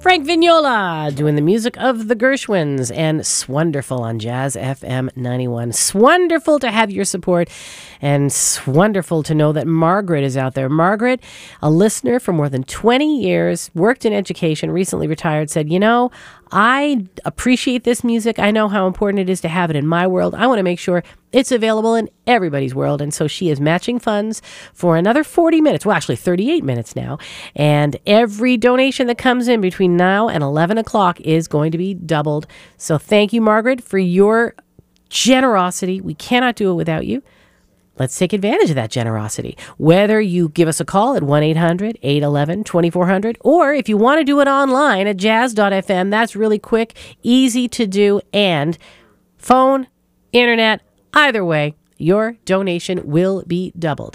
Frank Vignola doing the music of the Gershwins and Swonderful on Jazz FM 91. Swonderful to have your support and swonderful to know that Margaret is out there. Margaret, a listener for more than 20 years, worked in education, recently retired, said, you know, I appreciate this music. I know how important it is to have it in my world. I want to make sure it's available in everybody's world. And so she is matching funds for another 40 minutes. Well, actually 38 minutes now. And every donation that comes in between now and 11 o'clock is going to be doubled. So thank you, Margaret, for your generosity. We cannot do it without you. Let's take advantage of that generosity. Whether you give us a call at 1-800-811-2400, or if you want to do it online at jazz.fm, that's really quick, easy to do, and phone, internet, either way, your donation will be doubled.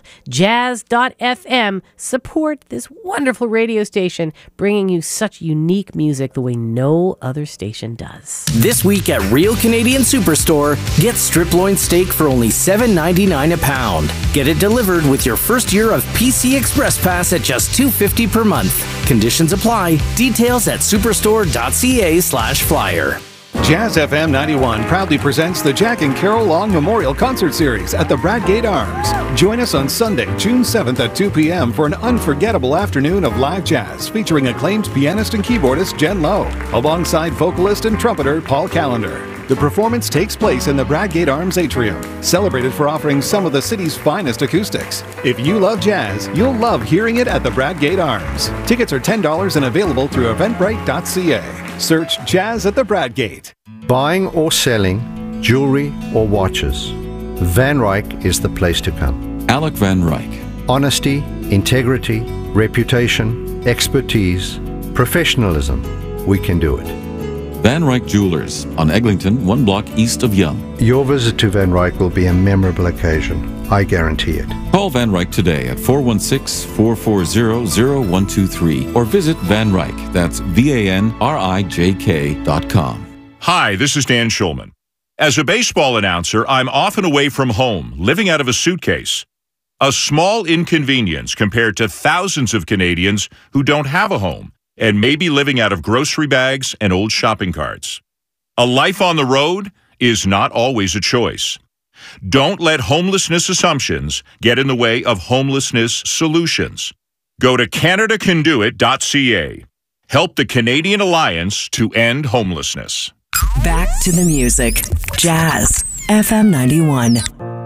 Jazz.fm, support this wonderful radio station, bringing you such unique music the way no other station does. This week at Real Canadian Superstore, get strip loin steak for only $7.99 a pound. Get it delivered with your first year of PC Express Pass at just $2.50 per month. Conditions apply. Details at superstore.ca/flyer. Jazz FM 91 proudly presents the Jack and Carol Long Memorial Concert Series at the Bradgate Arms. Join us on Sunday, June 7th at 2 p.m. for an unforgettable afternoon of live jazz featuring acclaimed pianist and keyboardist Jen Lowe, alongside vocalist and trumpeter Paul Callender. The performance takes place in the Bradgate Arms Atrium, celebrated for offering some of the city's finest acoustics. If you love jazz, you'll love hearing it at the Bradgate Arms. Tickets are $10 and available through eventbrite.ca. Search Jazz at the Bradgate. Buying or selling jewelry or watches, Van Ryck is the place to come. Alec Van Ryck. Honesty, integrity, reputation, expertise, professionalism. We can do it. Van Ryck Jewelers on Eglinton, 1 block east of Yonge. Your visit to Van Ryck will be a memorable occasion. I guarantee it. Call Van Ryck today at 416-440-0123 or visit Van Ryck. That's VANRIJK.com. Hi, this is Dan Schulman. As a baseball announcer, I'm often away from home, living out of a suitcase. A small inconvenience compared to thousands of Canadians who don't have a home and may be living out of grocery bags and old shopping carts. A life on the road is not always a choice. Don't let homelessness assumptions get in the way of homelessness solutions. Go to CanadaCanDoIt.ca. Help the Canadian Alliance to end homelessness. Back to the music. Jazz FM 91.